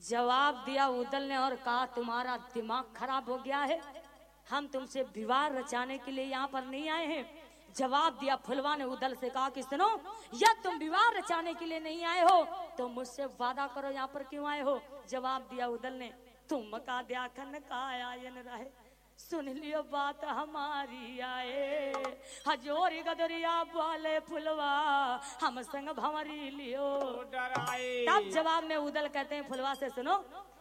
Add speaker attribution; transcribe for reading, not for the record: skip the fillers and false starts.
Speaker 1: जवाब दिया उदल ने और कहा तुम्हारा दिमाग खराब हो गया है, हम तुमसे विवाह रचाने के लिए यहाँ पर नहीं आए हैं। जवाब दिया फुलवा ने उदल से कहा कि सुनो, या तुम विवाह रचाने के लिए नहीं आए हो तो मुझसे वादा करो यहाँ पर क्यों आए हो। जवाब दिया उदल ने तुम का द्याखन का आयन रहे, सुन लियो बात हमारी आए, हजोरी गदरिया वाले फुलवा हम संग भंवरी लियो डराए। तब जवाब में उदल कहते हैं फुलवा से सुनो,